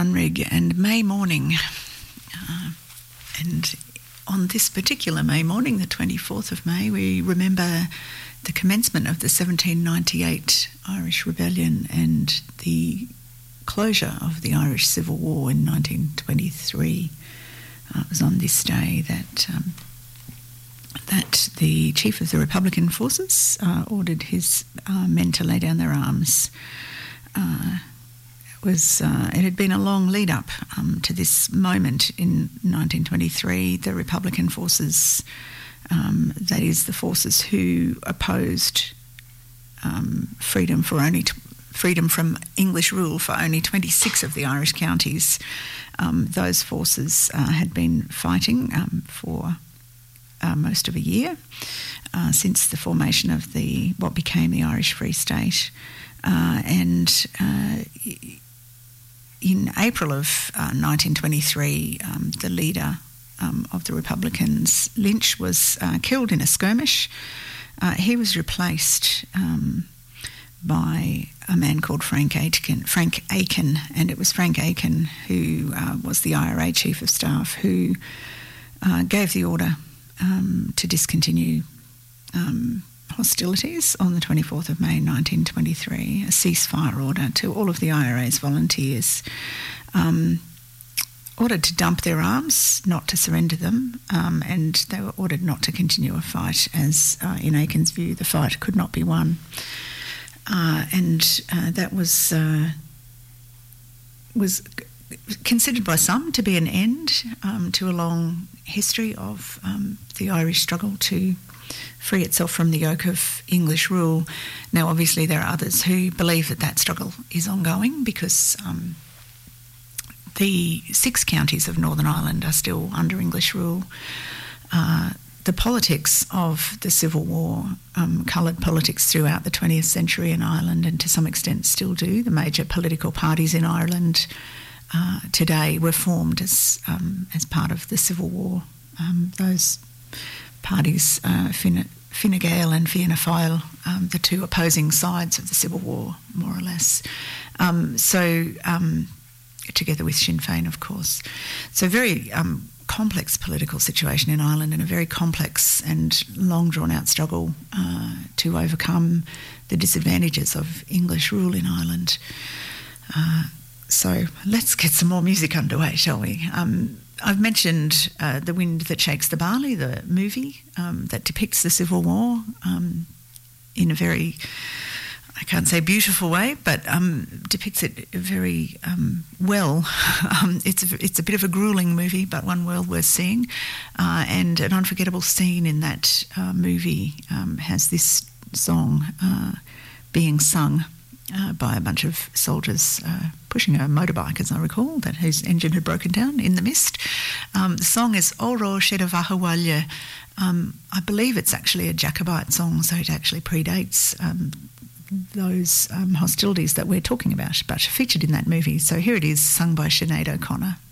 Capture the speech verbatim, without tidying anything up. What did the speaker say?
Unrig and May morning. Uh, and on this particular May morning, the twenty-fourth of May, we remember the commencement of the seventeen ninety-eight Irish Rebellion and the closure of the Irish Civil War in nineteen twenty-three. Uh, it was on this day that um, that the chief of the Republican forces uh, ordered his uh, men to lay down their arms. Uh, it was uh, it had been a long lead up um, to this moment in nineteen twenty-three. The Republican forces, um, that is, the forces who opposed um, freedom for only t- freedom from English rule for only twenty-six of the Irish counties. Um, those forces uh, had been fighting um, for uh, most of a year uh, since the formation of the what became the Irish Free State. Uh, and uh, in April of uh, nineteen twenty-three, um, the leader um, of the Republicans, Lynch, was uh, killed in a skirmish. Uh, he was replaced um, by a man called Frank Aiken, Frank Aiken, and it was Frank Aiken who uh, was the I R A Chief of Staff who uh, gave the order um, to discontinue um, hostilities on the twenty-fourth of May nineteen twenty-three, a ceasefire order to all of the I R A's volunteers, um, ordered to dump their arms, not to surrender them, um, and they were ordered not to continue a fight as, uh, in Aiken's view, the fight could not be won. Uh, and uh, that was uh, was considered by some to be an end um, to a long history of um, the Irish struggle to free itself from the yoke of English rule. Now, obviously, there are others who believe that that struggle is ongoing because um, the six counties of Northern Ireland are still under English rule. Uh, the politics of the Civil War um, coloured politics throughout the twentieth century in Ireland, and to some extent still do. The major political parties in Ireland uh, today were formed as um, as part of the Civil War. Um, those parties, uh, Fine, Fine Gael and Fianna Fáil, um, the two opposing sides of the Civil War, more or less. Um, so, um, together with Sinn Féin, of course. So very um, complex political situation in Ireland, and a very complex and long drawn-out struggle uh, to overcome the disadvantages of English rule in Ireland. Uh, so let's get some more music underway, shall we? Um, I've mentioned uh, The Wind That Shakes the Barley, the movie um, that depicts the Civil War um, in a very, I can't say beautiful way, but um, depicts it very um, well. um, it's, a, it's a bit of a gruelling movie, but one well worth seeing. Uh, and an unforgettable scene in that uh, movie um, has this song uh, being sung Uh, by a bunch of soldiers uh, pushing a motorbike, as I recall, that whose engine had broken down in the mist. Um, the song is Oro Sheda Vahawalya. Um I believe it's actually a Jacobite song, so it actually predates um, those um, hostilities that we're talking about, but featured in that movie. So here it is, sung by Sinead O'Connor.